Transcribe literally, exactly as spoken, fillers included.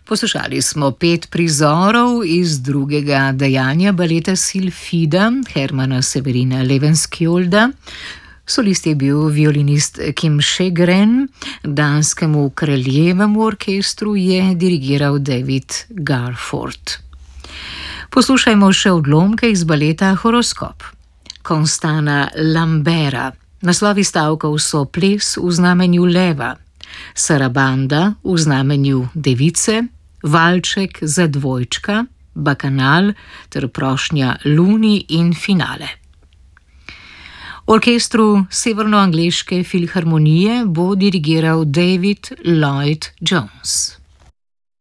Poslušali smo pet prizorov iz drugega dejanja baleta Silfida Hermana Severina Levenskjolda. Solist je bil violinist Kim Sjögren, danskemu kraljevemu orkestru je dirigiral David Garford. Poslušajmo še odlomke iz baleta Horoskop. Constana Lambera. Naslovi stavkov so Ples v znamenju leva, Sarabanda v znamenju device, Valček za dvojčka, Bakanal ter prošnja Luni in finale. Orkestru Severnoangleške filharmonije bo dirigiral David Lloyd Jones.